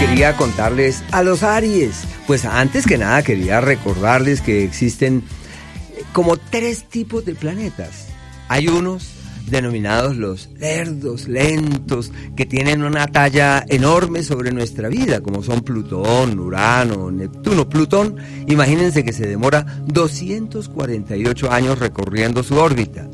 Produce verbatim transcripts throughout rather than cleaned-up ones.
quería contarles a los Aries. Pues antes que nada quería recordarles que existen como tres tipos de planetas. Hay unos denominados los lerdos, lentos, que tienen una talla enorme sobre nuestra vida, como son Plutón, Urano, Neptuno. Plutón, imagínense que se demora doscientos cuarenta y ocho años recorriendo su órbita.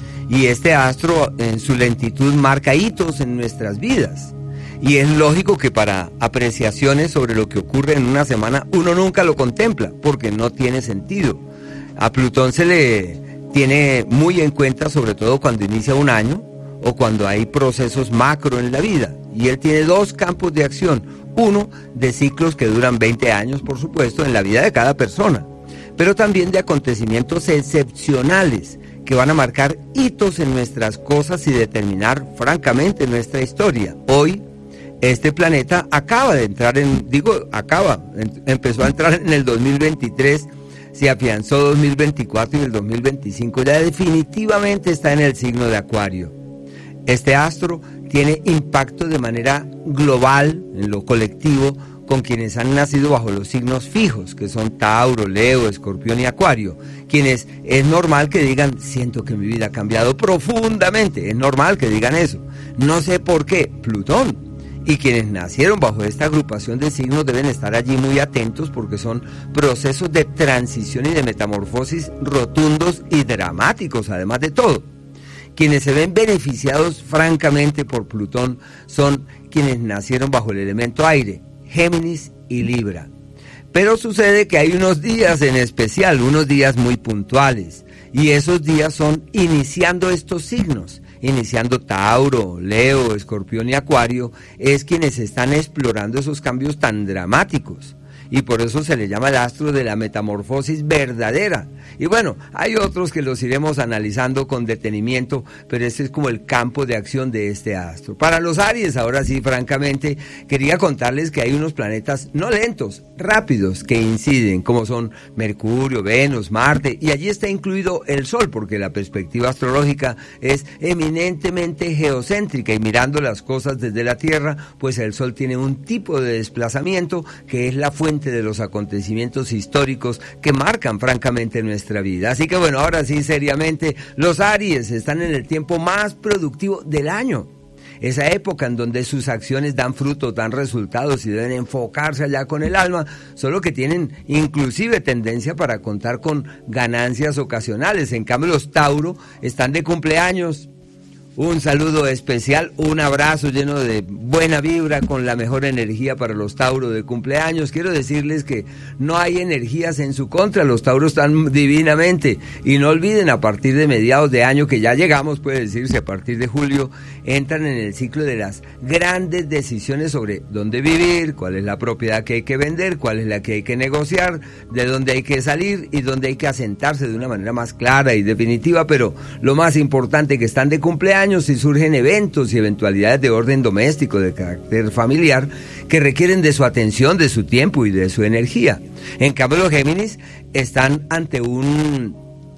Y este astro en su lentitud marca hitos en nuestras vidas. Y es lógico que para apreciaciones sobre lo que ocurre en una semana uno nunca lo contempla, porque no tiene sentido. A Plutón se le tiene muy en cuenta, sobre todo cuando inicia un año o cuando hay procesos macro en la vida. Y él tiene dos campos de acción. Uno de ciclos que duran veinte años, por supuesto, en la vida de cada persona. Pero también de acontecimientos excepcionales que van a marcar hitos en nuestras cosas y determinar, francamente, nuestra historia. Hoy, este planeta acaba de entrar en, digo, acaba, en, empezó a entrar en el dos mil veintitrés, se afianzó dos mil veinticuatro y el dos mil veinticinco ya definitivamente está en el signo de Acuario. Este astro tiene impacto de manera global, en lo colectivo, con quienes han nacido bajo los signos fijos, que son Tauro, Leo, Escorpión y Acuario, quienes es normal que digan, siento que mi vida ha cambiado profundamente, es normal que digan eso, no sé por qué, Plutón. Y quienes nacieron bajo esta agrupación de signos deben estar allí muy atentos porque son procesos de transición y de metamorfosis rotundos y dramáticos, además de todo. Quienes se ven beneficiados francamente por Plutón son quienes nacieron bajo el elemento aire, Géminis y Libra. Pero sucede que hay unos días en especial, unos días muy puntuales, y esos días son iniciando estos signos. Iniciando Tauro, Leo, Escorpión y Acuario, es quienes están explorando esos cambios tan dramáticos. Y por eso se le llama el astro de la metamorfosis verdadera. Y bueno, hay otros que los iremos analizando con detenimiento, pero este es como el campo de acción de este astro. Para los Aries, ahora sí, francamente, quería contarles que hay unos planetas no lentos, rápidos, que inciden, como son Mercurio, Venus, Marte, y allí está incluido el Sol, porque la perspectiva astrológica es eminentemente geocéntrica, y mirando las cosas desde la Tierra, pues el Sol tiene un tipo de desplazamiento que es la fuente de los acontecimientos históricos que marcan francamente nuestra vida. Así que bueno, ahora sí, seriamente, los Aries están en el tiempo más productivo del año. Esa época en donde sus acciones dan fruto, dan resultados y deben enfocarse allá con el alma, solo que tienen inclusive tendencia para contar con ganancias ocasionales. En cambio, los Tauro están de cumpleaños. Un saludo especial, un abrazo lleno de buena vibra con la mejor energía para los Tauros de cumpleaños. Quiero decirles que no hay energías en su contra, los Tauros están divinamente. Y no olviden, a partir de mediados de año, que ya llegamos, puede decirse, a partir de julio, entran en el ciclo de las grandes decisiones sobre dónde vivir, cuál es la propiedad que hay que vender, cuál es la que hay que negociar, de dónde hay que salir y dónde hay que asentarse de una manera más clara y definitiva. Pero lo más importante, que están de cumpleaños, y surgen eventos y eventualidades de orden doméstico, de carácter familiar, que requieren de su atención, de su tiempo y de su energía. En cambio, los Géminis están ante un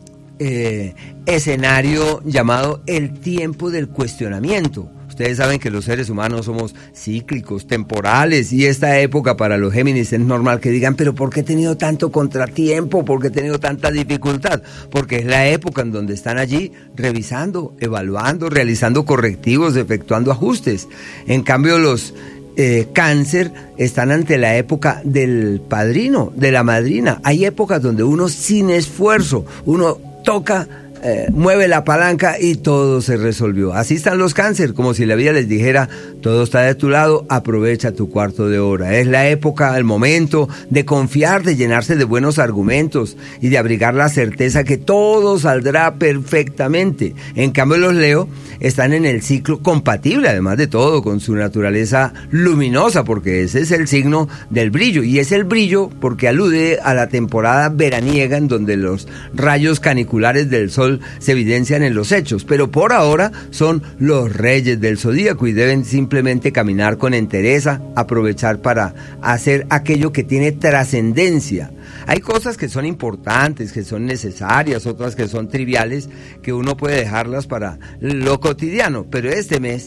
eh, escenario llamado el tiempo del cuestionamiento. Ustedes saben que los seres humanos somos cíclicos, temporales, y esta época para los Géminis es normal que digan, pero ¿por qué he tenido tanto contratiempo? ¿Por qué he tenido tanta dificultad? Porque es la época en donde están allí revisando, evaluando, realizando correctivos, efectuando ajustes. En cambio, los eh, Cáncer están ante la época del padrino, de la madrina. Hay épocas donde uno sin esfuerzo, uno toca, Eh, mueve la palanca y todo se resolvió. Así están los Cáncer, como si la vida les dijera, todo está de tu lado, aprovecha tu cuarto de hora. Es la época, el momento de confiar, de llenarse de buenos argumentos y de abrigar la certeza que todo saldrá perfectamente. En cambio, los Leo están en el ciclo compatible, además de todo, con su naturaleza luminosa, porque ese es el signo del brillo, y es el brillo porque alude a la temporada veraniega en donde los rayos caniculares del sol se evidencian en los hechos, pero por ahora son los reyes del zodíaco y deben simplemente caminar con entereza, aprovechar para hacer aquello que tiene trascendencia. Hay cosas que son importantes, que son necesarias, otras que son triviales, que uno puede dejarlas para lo cotidiano, pero este mes,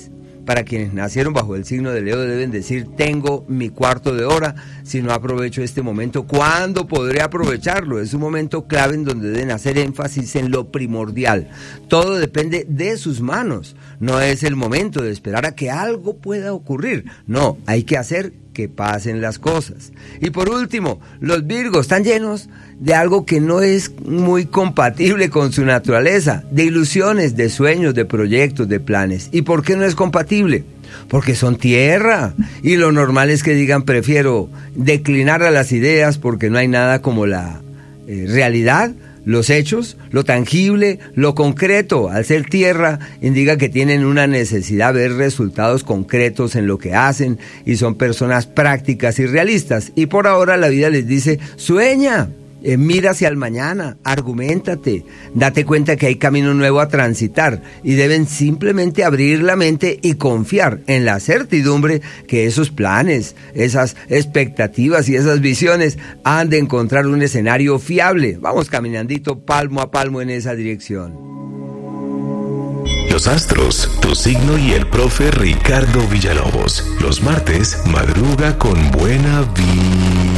para quienes nacieron bajo el signo de Leo deben decir, tengo mi cuarto de hora, si no aprovecho este momento, ¿cuándo podré aprovecharlo? Es un momento clave en donde deben hacer énfasis en lo primordial. Todo depende de sus manos, no es el momento de esperar a que algo pueda ocurrir, no, hay que hacer que pasen las cosas. Y por último, los Virgos están llenos de algo que no es muy compatible con su naturaleza, de ilusiones, de sueños, de proyectos, de planes. ¿Y por qué no es compatible? Porque son tierra, y lo normal es que digan, prefiero declinar a las ideas porque no hay nada como la eh, realidad, los hechos, lo tangible, lo concreto. Al ser tierra, indica que tienen una necesidad de ver resultados concretos en lo que hacen y son personas prácticas y realistas. Y por ahora la vida les dice, sueña. Eh, mira hacia el mañana, arguméntate, date cuenta que hay camino nuevo a transitar y deben simplemente abrir la mente y confiar en la certidumbre que esos planes, esas expectativas y esas visiones han de encontrar un escenario fiable. Vamos caminandito palmo a palmo en esa dirección. Los astros, tu signo y el profe Ricardo Villalobos. Los martes madruga con buena vida.